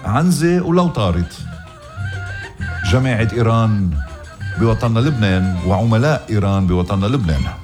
عنزة ولو طارت. جامعة إيران بوطننا لبنان وعملاء إيران بوطننا لبنان.